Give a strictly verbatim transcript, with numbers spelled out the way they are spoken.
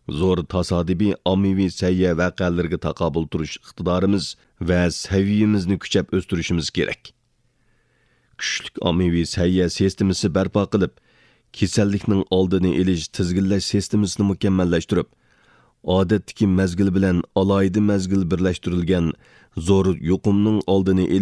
zo'r tasodifiy ommaviy sayya vaqealarga taqobil turish iqtidorimiz va saviyamizni kuchab o'stirishimiz kerak. Kuchlik ommaviy sayya sistemasi barpo qilib, kasallikning oldini olish tizginlash sistemasini mukammallashtirib, odatdagi mazgil bilan alohida mazgil birlashtirilgan zo'r yuqumning oldini